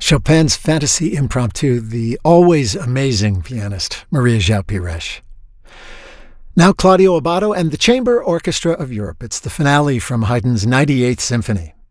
Chopin's Fantasy Impromptu, the always amazing pianist Maria João Pires. Now Claudio Abbado and the Chamber Orchestra of Europe. It's the finale from Haydn's 98th Symphony.